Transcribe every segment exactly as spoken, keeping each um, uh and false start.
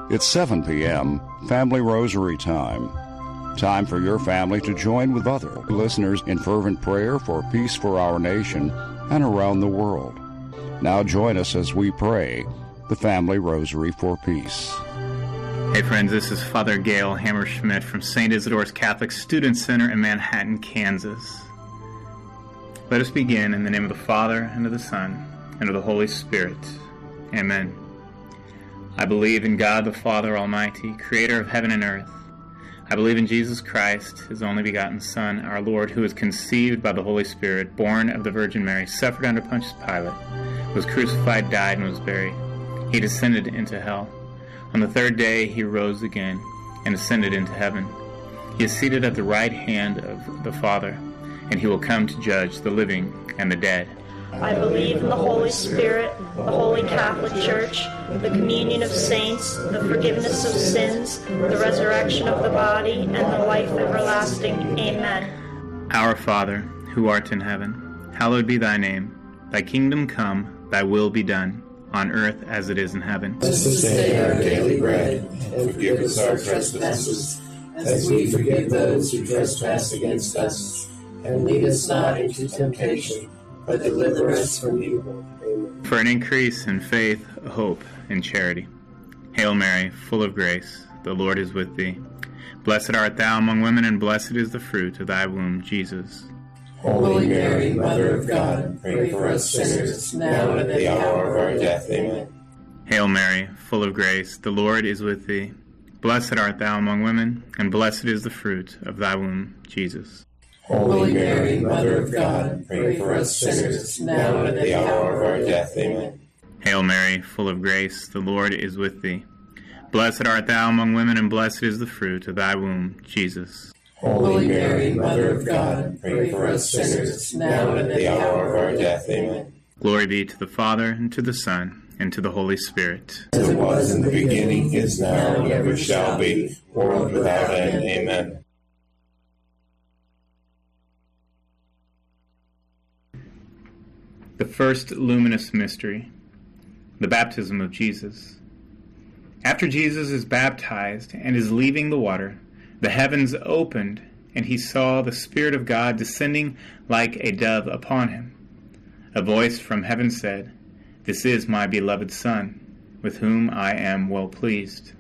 It's seven p.m., Family Rosary time. Time for your family to join with other listeners in fervent prayer for peace for our nation and around the world. Now join us as we pray the Family Rosary for Peace. Hey friends, this is Father Gail Hammerschmidt from Saint Isidore's Catholic Student Center in Manhattan, Kansas. Let us begin in the name of the Father, and of the Son, and of the Holy Spirit. Amen. I believe in God the Father Almighty, creator of heaven and earth. I believe in Jesus Christ, his only begotten Son, our Lord, who was conceived by the Holy Spirit, born of the Virgin Mary, suffered under Pontius Pilate, was crucified, died, and was buried. He descended into hell. On the third day he rose again and ascended into heaven. He is seated at the right hand of the Father, and he will come to judge the living and the dead. I believe in the Holy Spirit, the Holy Catholic Church, the communion of saints, the forgiveness of sins, the resurrection of the body, and the life everlasting. Amen. Our Father, who art in heaven, hallowed be thy name. Thy kingdom come, thy will be done, on earth as it is in heaven. Give us this day our daily bread, and forgive us our trespasses, as we forgive those who trespass against us. And lead us not into temptation, but deliver us from evil. Amen. For an increase in faith, hope, and charity. Hail Mary, full of grace, the Lord is with thee. Blessed art thou among women, and blessed is the fruit of thy womb, Jesus. Holy Mary, Mother of God, pray for us sinners, now and at the hour of our death. Amen. Hail Mary, full of grace, the Lord is with thee. Blessed art thou among women, and blessed is the fruit of thy womb, Jesus. Holy Mary, Mother of God, pray for us sinners, now and at the hour of our death. Amen. Hail Mary, full of grace, the Lord is with thee. Blessed art thou among women, and blessed is the fruit of thy womb, Jesus. Holy Mary, Mother of God, pray for us sinners, now and at the hour of our death. Amen. Glory be to the Father, and to the Son, and to the Holy Spirit. As it was in the beginning, is now, and ever shall be, world without end. Amen. The first luminous mystery, the baptism of Jesus. After Jesus is baptized and is leaving the water, the heavens opened, and he saw the Spirit of God descending like a dove upon him. A voice from heaven said, "This is my beloved Son, with whom I am well pleased."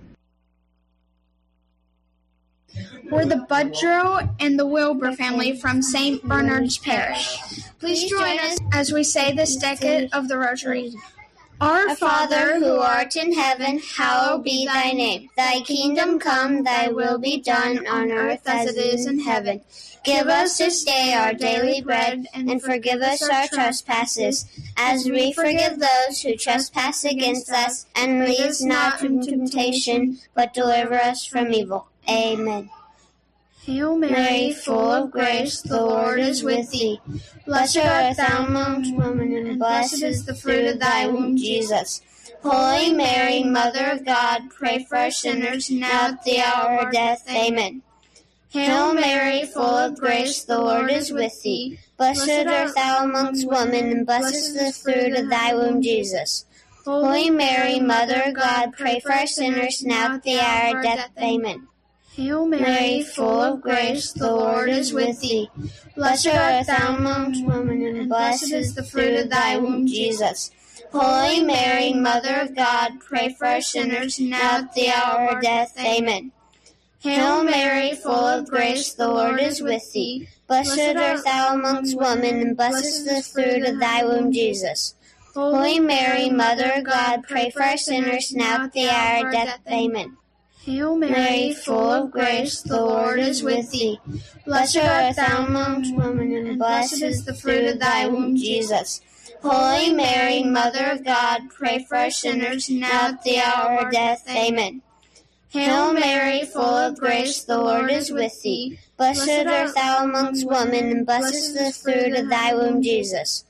We're the Budrow and the Wilbur family from Saint Bernard's Parish. Please join us as we say this decade of the Rosary. Our Father, who art in heaven, hallowed be thy name. Thy kingdom come, thy will be done, on earth as it is in heaven. Give us this day our daily bread, and forgive us our trespasses, as we forgive those who trespass against us. And lead us not into temptation, but deliver us from evil. Amen. Hail Mary, full of grace, the Lord is with thee. Blessed art thou amongst women, and blessed is the fruit of thy womb, Jesus. Holy Mary, Mother of God, pray for us sinners, now at the hour of death. Amen. Hail Mary, full of grace, the Lord is with thee. Blessed art thou amongst women, and blessed is the fruit of thy womb, Jesus. Holy Mary, Mother of God, pray for us sinners, now at the hour of death. Amen. Hail Mary, full of grace, the Lord is with thee. Blessed art thou amongst women, and blessed is the fruit of thy womb, Jesus. Holy Mary, Mother of God, pray for us sinners, now at the hour of death. Amen. Hail Mary, full of grace, the Lord is with thee. Blessed art thou amongst women, and blessed is the fruit of thy womb, Jesus. Holy Mary, Mother of God, pray for us sinners, now at the hour of death. Amen. Hail Mary, full of grace, the Lord is with thee. Blessed art thou amongst women, and blessed is the fruit of thy womb, Jesus. Holy Mary, Mother of God, pray for us sinners, now at the hour of death. Amen. Hail Mary, full of grace, the Lord is with thee. Blessed art thou amongst women, and blessed is the fruit of thy womb, Jesus.